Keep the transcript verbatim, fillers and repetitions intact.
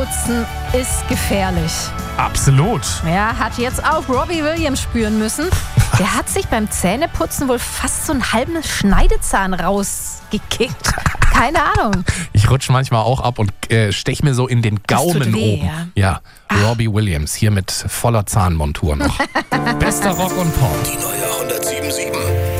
Zähneputzen ist gefährlich. Absolut. Ja, hat jetzt auch Robbie Williams spüren müssen. Der hat sich beim Zähneputzen wohl fast so einen halben Schneidezahn rausgekickt. Keine Ahnung. Ich rutsche manchmal auch ab und äh, stech mir so in den Gaumen Das tut weh, oben. ja. Ja, Robbie Williams hier mit voller Zahnmontur noch. Bester Rock und Pop. Die neue hundertsieben Komma sieben.